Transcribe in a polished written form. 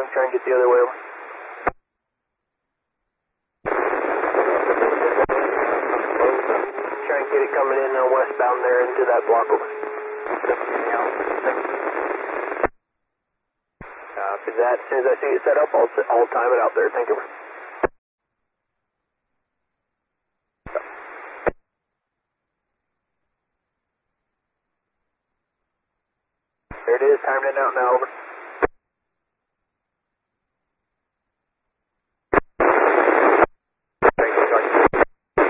I'm trying to get the other way over. Try and get it coming in westbound there into that block over. Copy that. As soon as I see it set up, I'll time it out there. Thank you. There it is, timing it out now, over.